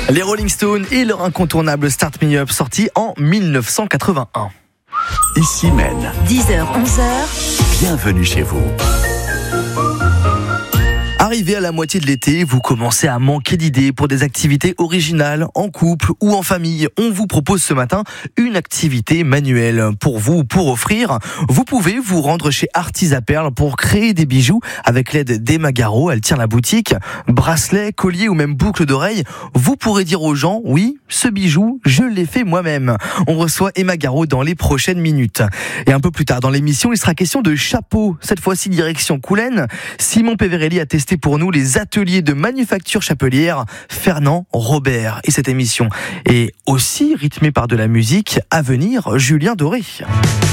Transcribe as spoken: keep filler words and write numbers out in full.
Les Rolling Stones et leur incontournable Start Me Up, sorti en dix-neuf cent quatre-vingt-un. Ici Maine. dix heures, onze heures. Bienvenue chez vous. Arrivé à la moitié de l'été, vous commencez à manquer d'idées pour des activités originales, en couple ou en famille. On vous propose ce matin une activité manuelle. Pour vous, pour offrir, vous pouvez vous rendre chez Artisa Perles pour créer des bijoux avec l'aide d'Emma Garot. Elle tient la boutique. Bracelets, colliers ou même boucles d'oreilles. Vous pourrez dire aux gens, oui, ce bijou, je l'ai fait moi-même. On reçoit Emma Garot dans les prochaines minutes. Et un peu plus tard dans l'émission, il sera question de chapeaux. Cette fois-ci, direction Coulennes. Simon Peverelli a testé pour nous les ateliers de manufacture chapelière Fernand Robert. Et cette émission est aussi rythmée par de la musique. À venir, Julien Doré.